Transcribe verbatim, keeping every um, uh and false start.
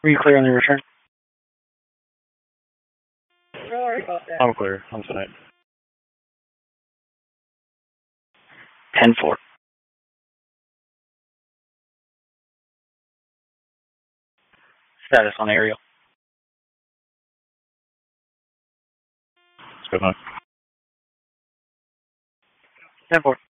Were you clear on the return? Sorry about that. I'm clear. I'm tonight. ten four. Status on aerial. Good night. ten four.